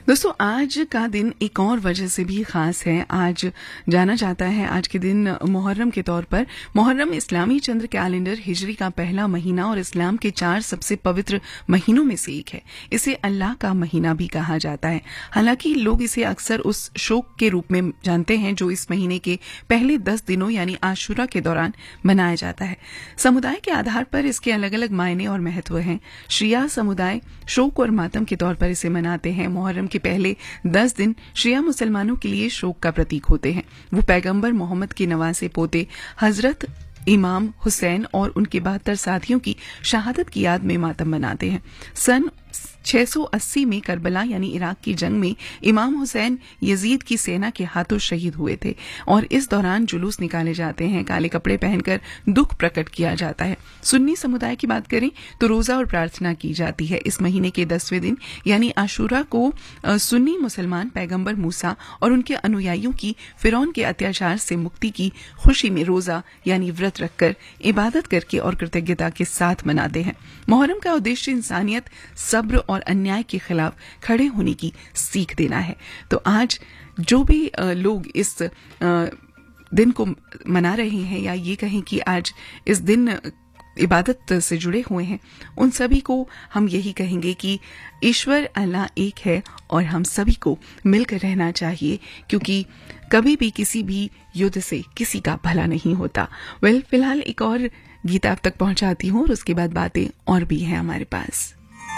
दोस्तों आज का दिन एक और वजह से भी खास है। आज जाना जाता है आज के दिन मुहर्रम के तौर पर। मुहर्रम इस्लामी चंद्र कैलेंडर हिजरी का पहला महीना और इस्लाम के 4 सबसे पवित्र महीनों में से एक है। इसे अल्लाह का महीना भी कहा जाता है। हालांकि लोग इसे अक्सर उस शोक के रूप में जानते हैं जो इस महीने के पहले 10 दिनों यानी आशुरा के दौरान मनाया जाता है। समुदाय के आधार पर इसके अलग अलग मायने और महत्व हैं। शिया समुदाय शोक और मातम के तौर पर इसे मनाते हैं। मुहर्रम के पहले 10 दिन शिया मुसलमानों के लिए शोक का प्रतीक होते हैं। वो पैगंबर मोहम्मद के नवासे पोते हजरत इमाम हुसैन और उनके 72 साथियों की शहादत की याद में मातम मनाते हैं। सन 680 में करबला यानी इराक की जंग में इमाम हुसैन यजीद की सेना के हाथों शहीद हुए थे और इस दौरान जुलूस निकाले जाते हैं, काले कपड़े पहनकर दुख प्रकट किया जाता है। सुन्नी समुदाय की बात करें तो रोजा और प्रार्थना की जाती है। इस महीने के 10वें दिन यानी आशुरा को सुन्नी मुसलमान पैगंबर मूसा और उनके अनुयायियों की फिरौन के अत्याचार से मुक्ति की खुशी में रोजा यानी व्रत रखकर इबादत करके और कृतज्ञता के साथ मनाते हैं। मुहर्रम का उद्देश्य इंसानियत, सब्र और अन्याय के खिलाफ खड़े होने की सीख देना है। तो आज जो भी लोग इस दिन को मना रहे हैं या ये कहें कि आज इस दिन इबादत से जुड़े हुए हैं, उन सभी को हम यही कहेंगे कि ईश्वर अल्लाह एक है और हम सभी को मिलकर रहना चाहिए, क्योंकि कभी भी किसी भी युद्ध से किसी का भला नहीं होता। फिलहाल एक और गीत आप तक पहुंचाती हूँ और उसके बाद बातें और भी हैं हमारे पास।